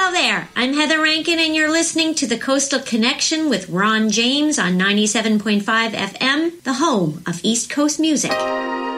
Hello there, I'm Heather Rankin, and you're listening to the Coastal Connection with Ron James on 97.5 FM, the home of East Coast music.